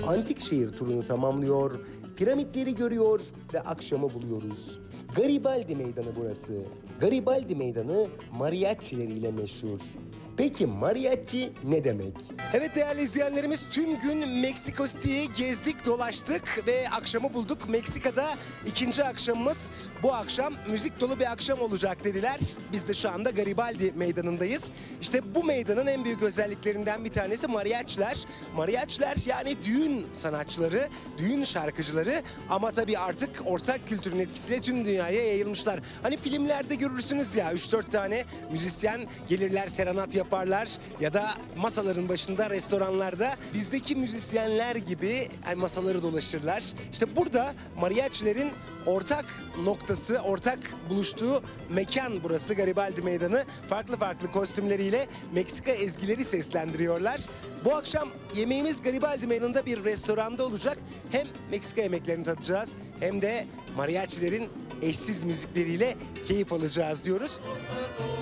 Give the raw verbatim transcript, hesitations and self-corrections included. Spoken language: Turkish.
Antik şehir turunu tamamlıyor, piramitleri görüyor ve akşamı buluyoruz. Garibaldi Meydanı burası. Garibaldi Meydanı mariachileriyle meşhur. Peki mariachi ne demek? Evet değerli izleyenlerimiz, tüm gün Meksiko City'yi gezdik, dolaştık ve akşamı bulduk. Meksika'da ikinci akşamımız. Bu akşam müzik dolu bir akşam olacak dediler. Biz de şu anda Garibaldi Meydanı'ndayız. İşte bu meydanın en büyük özelliklerinden bir tanesi mariachiler. Mariachiler yani düğün sanatçıları, düğün şarkıcıları, ama tabii artık ortak kültürün etkisiyle tüm dünyaya yayılmışlar. Hani filmlerde görürsünüz ya, üç dört tane müzisyen gelirler, serenat yaparlar ya da masaların başında restoranlarda bizdeki müzisyenler gibi hani masaları dolaşırlar. İşte burada mariachilerin ortak noktası, ortak buluştuğu mekan burası, Garibaldi Meydanı. Farklı farklı kostümleriyle Meksika ezgileri seslendiriyorlar. Bu akşam yemeğimiz Garibaldi Meydanı'nda bir restoranda olacak. Hem Meksika yemeklerini tadacağız hem de mariachilerin eşsiz müzikleriyle keyif alacağız diyoruz.